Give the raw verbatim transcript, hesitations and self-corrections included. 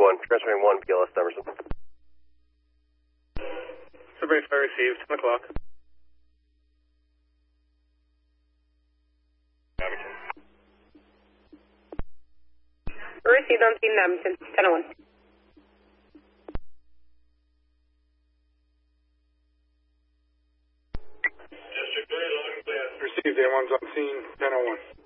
one, transferring one P L S Emerson. Subway fire received, ten o'clock. Received on scene, Abington, ten oh one. Received, A one's on scene, ten oh one.